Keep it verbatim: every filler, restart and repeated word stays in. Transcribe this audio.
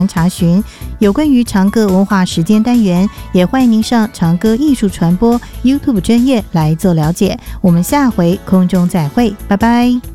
查询。有关于长歌文化时间单元，也欢迎您上长歌艺术传播 YouTube 专页来做了解。我们下回空中再会，拜拜。